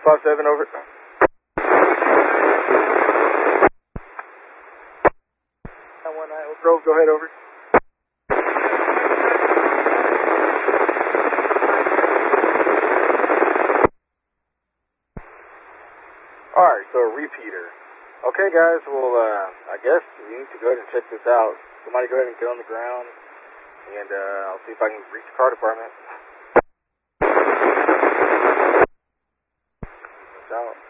5-7, over. 919, Oak Grove, go ahead, over. Alright, so a repeater. Okay, guys, well, I guess we need to go ahead and check this out. Somebody go ahead and get on the ground, and I'll see if I can reach the car department. Out.